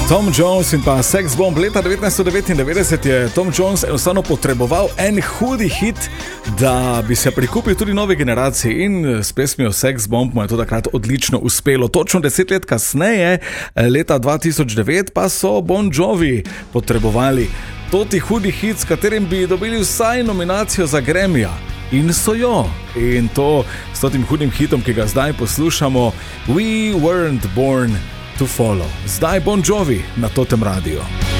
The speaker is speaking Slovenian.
Tom Jones in pa Sex Bomb. Leta 1999 je Tom Jones enostavno potreboval en hudi hit, da bi se prikupil tudi novi generaciji, in s pesmijo Sex Bomb mu je to takrat odlično uspelo. Točno 10 let kasneje, leta 2009, pa so Bon Jovi potrebovali toti hudi hit, s katerim bi dobili vsaj nominacijo za Grammyja. In so jo. In to s totim hudim hitom, ki ga zdaj poslušamo, We Weren't Born to Follow. Zdaj Bon Jovi na Totem Radio.